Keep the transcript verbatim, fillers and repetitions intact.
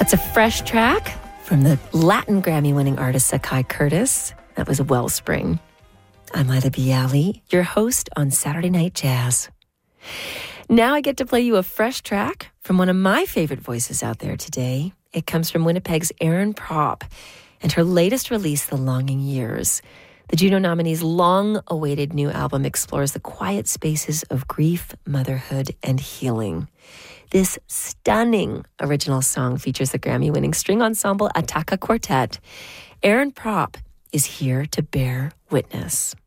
That's a fresh track from the Latin Grammy-winning artist Sakai Curtis. That was Wellspring. I'm Ida Bialy, your host on Saturday Night Jazz. Now I get to play you a fresh track from one of my favorite voices out there today. It comes from Winnipeg's Erin Propp and her latest release, The Longing Years. The Juno nominee's long-awaited new album explores the quiet spaces of grief, motherhood, and healing. This stunning original song features the Grammy-winning string ensemble Ataka Quartet. Erin Propp is here to bear witness.